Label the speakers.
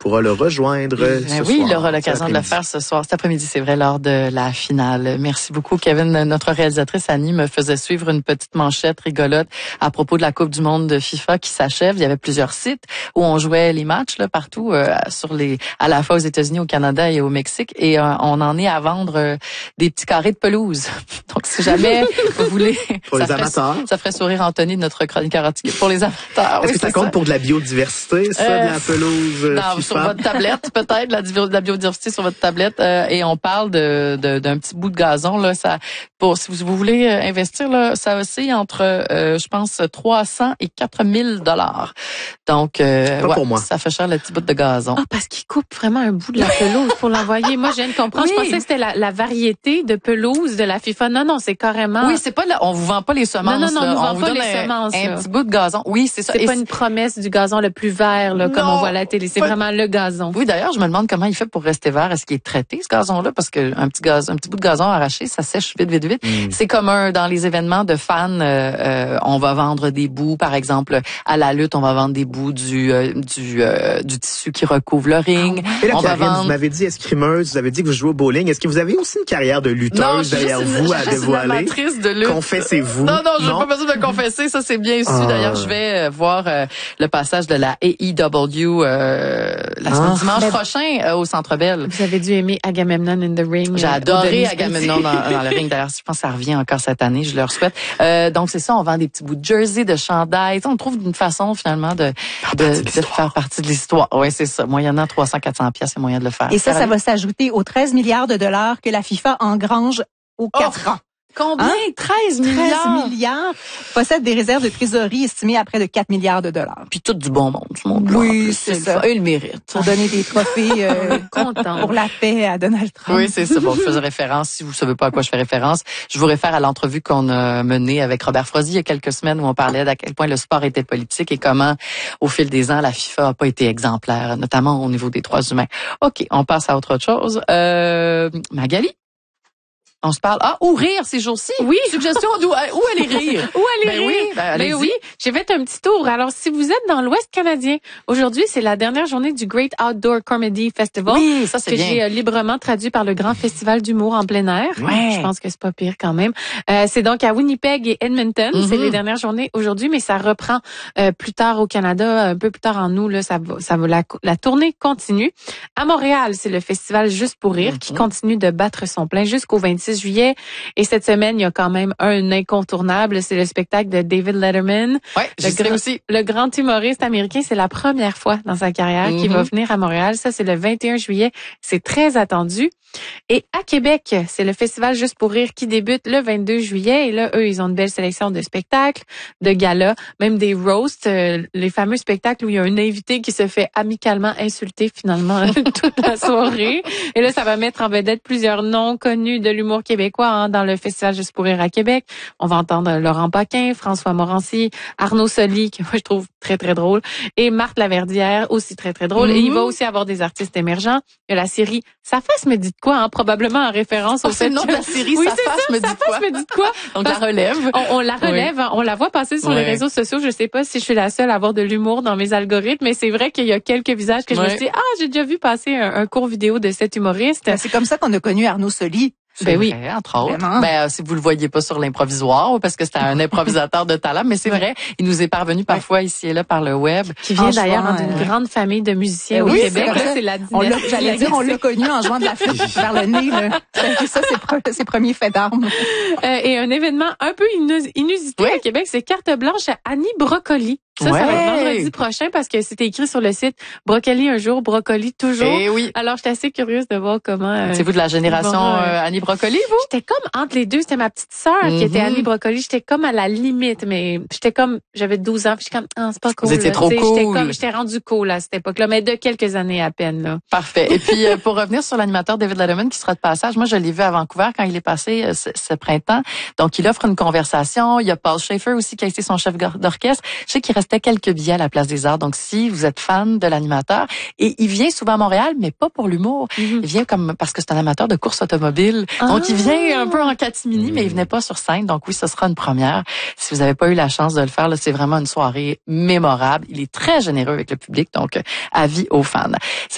Speaker 1: pourra le rejoindre ce soir.
Speaker 2: Oui, il aura l'occasion de le faire ce soir, cet après-midi, c'est vrai, lors de la finale. Merci beaucoup, Kevin. Notre réalisatrice Annie me faisait suivre une petite manchette rigolote à propos de la Coupe du monde de FIFA qui s'achève. Il y avait plusieurs sites où on jouait les matchs là partout à la fois aux États-Unis, au Canada et au Mexique, et on en est à vendre des petits carrés de pelouse. Donc si jamais vous voulez,
Speaker 1: pour les amateurs,
Speaker 2: ça ferait sourire Anthony, notre chroniqueur artistique. Pour les amateurs,
Speaker 1: est-ce que ça compte pour de la biodiversité, ça, de la pelouse
Speaker 2: non,
Speaker 1: FIFA?
Speaker 2: sur votre tablette, peut-être de la biodiversité sur votre tablette, et on parle d'un petit bout de gazon là. Ça, si vous voulez investir là, ça oscille entre, je pense, 300 et 4000 $. Donc,
Speaker 1: pas pour moi.
Speaker 2: Ça fait cher le petit bout de gazon.
Speaker 3: Ah, parce qu'il coupe vraiment un bout de la pelouse pour l'envoyer. Moi, je viens de comprendre. Oui. Je pensais que c'était la variété de pelouse de la FIFA. Non, c'est carrément.
Speaker 2: Oui, c'est pas on vous vend pas les semences.
Speaker 3: Non, on
Speaker 2: vous
Speaker 3: vend pas les semences.
Speaker 2: Un petit bout de gazon. Oui, c'est ça.
Speaker 3: C'est pas une promesse du gazon le plus vert, là, comme on voit à la télé. C'est vraiment le gazon.
Speaker 2: Oui, d'ailleurs, je me demande comment il fait pour rester vert. Est-ce qu'il est traité, ce gazon-là? Parce que un petit bout de gazon arraché, ça sèche vite. C'est comme dans les événements de fans, on va vendre des bouts, par exemple, à la lutte, on va vendre des bouts du tissu qui recouvre le ring.
Speaker 1: Et là, Karine, vous m'avez dit escrimeuse, vous avez dit que vous jouez au bowling. Est-ce que vous avez aussi une carrière de lutteuse derrière vous à dévoiler?
Speaker 2: De lutte.
Speaker 1: Confessez-vous.
Speaker 2: Non, je n'ai pas besoin de me confesser. Ça, c'est bien su. D'ailleurs, je vais voir le passage de la AEW dimanche prochain au Centre Bell.
Speaker 3: Vous avez dû aimer Agamemnon in the Ring.
Speaker 2: J'ai adoré Agamemnon dans le ring. D'ailleurs, je pense que ça revient encore cette année. Je leur souhaite. Donc, c'est ça. On vend des petits bouts de jersey, de chandail. On trouve une façon, finalement, de faire partie de l'histoire. Oui, c'est ça. Moyennant 300-400$, il y a moyen de le faire.
Speaker 4: Et ça va s'ajouter aux 13 milliards de dollars que la FIFA engrange aux 4 ans.
Speaker 2: Combien? 13 milliards?
Speaker 4: 13 milliards. Possède des réserves de trésorerie estimées à près de 4 milliards de dollars.
Speaker 2: Puis tout du bon monde.
Speaker 4: Oui, c'est ça.
Speaker 2: Il le mérite.
Speaker 4: Pour donner des trophées pour la paix à Donald Trump.
Speaker 2: Oui, c'est ça. Bon, je faisais référence. Si vous savez pas à quoi je fais référence, je vous réfère à l'entrevue qu'on a menée avec Robert Frozy il y a quelques semaines où on parlait d'à quel point le sport était politique et comment, au fil des ans, la FIFA a pas été exemplaire, notamment au niveau des droits humains. OK, on passe à autre chose. Magali? On se parle. Ou rire ces jours-ci.
Speaker 3: Oui.
Speaker 2: Suggestion où aller rire.
Speaker 3: Où aller rire. Oui. J'ai fait un petit tour. Alors, si vous êtes dans l'Ouest canadien, aujourd'hui, c'est la dernière journée du Great Outdoor Comedy Festival.
Speaker 2: Oui, ça c'est bien.
Speaker 3: Que j'ai librement traduit par le Grand Festival d'humour en plein air.
Speaker 2: Ouais.
Speaker 3: Je pense que c'est pas pire quand même. C'est donc à Winnipeg et Edmonton. C'est les dernières journées aujourd'hui, mais ça reprend plus tard au Canada, un peu plus tard en août. Là, ça va la tournée continue. À Montréal, c'est le festival Juste pour rire qui continue de battre son plein jusqu'au 26 juillet. Et cette semaine, il y a quand même un incontournable, c'est le spectacle de David Letterman.
Speaker 2: Ouais,
Speaker 3: le grand humoriste américain, c'est la première fois dans sa carrière qu'il va venir à Montréal. Ça, c'est le 21 juillet. C'est très attendu. Et à Québec, c'est le festival Juste pour rire qui débute le 22 juillet. Et là, eux, ils ont une belle sélection de spectacles, de galas, même des roasts, les fameux spectacles où il y a un invité qui se fait amicalement insulter finalement toute la soirée. Et là, ça va mettre en vedette plusieurs noms connus de l'humour québécois dans le festival Juste pour rire à Québec. On va entendre Laurent Paquin, François Morancy, Arnaud Soli, que moi je trouve très, très drôle, et Marthe Laverdière, aussi très, très drôle. Et il va aussi avoir des artistes émergents. Il y a la série Sa face me dit de quoi, probablement en référence au fait
Speaker 2: c'est le nom de la série,
Speaker 3: oui,
Speaker 2: Sa face me dit de quoi. Donc la relève.
Speaker 3: On la relève, on la voit passer sur les réseaux sociaux. Je sais pas si je suis la seule à avoir de l'humour dans mes algorithmes, mais c'est vrai qu'il y a quelques visages que je me suis dit, j'ai déjà vu passer un court vidéo de cet humoriste.
Speaker 4: C'est comme ça qu'on a connu Arnaud Soli.
Speaker 2: Ben oui, entre autres. Ben si vous le voyez pas sur l'improvisoire, parce que c'était un improvisateur de talent, mais c'est vrai, il nous est parvenu parfois ici et là par le web.
Speaker 3: Qui vient d'ailleurs d'une grande famille de musiciens au Québec. C'est la dynastie.
Speaker 4: On l'a connu en jouant de la flûte vers le nez. Là. Ça, c'est ses premiers faits d'armes.
Speaker 3: Et un événement un peu inusité à Québec, c'est carte blanche à Annie Brocoli. Ça va être vendredi prochain parce que c'était écrit sur le site Brocoli un jour, Brocoli toujours.
Speaker 2: Eh oui.
Speaker 3: Alors, j'étais assez curieuse de voir comment...
Speaker 2: C'est vous de la génération Annie Brocoli, vous?
Speaker 3: J'étais comme entre les deux. C'était ma petite sœur qui était Annie Brocoli. J'étais comme à la limite, mais j'avais 12 ans. Puis j'étais comme, c'est pas cool.
Speaker 2: Vous étiez trop cool.
Speaker 3: J'étais rendue cool à cette époque-là, mais de quelques années à peine, là.
Speaker 2: Parfait. Et puis, pour revenir sur l'animateur David Letterman qui sera de passage, moi, je l'ai vu à Vancouver quand il est passé ce printemps. Donc, il offre une conversation. Il y a Paul Schaefer aussi qui a été son chef d'orchestre. Je sais qu'il restait quelques billets à la Place des Arts. Donc, si vous êtes fan de l'animateur, et il vient souvent à Montréal, mais pas pour l'humour. Il vient parce que c'est un amateur de course automobile. Donc, il vient un peu en catimini, mais il venait pas sur scène. Donc, oui, ce sera une première. Si vous n'avez pas eu la chance de le faire, là, c'est vraiment une soirée mémorable. Il est très généreux avec le public. Donc, avis aux fans.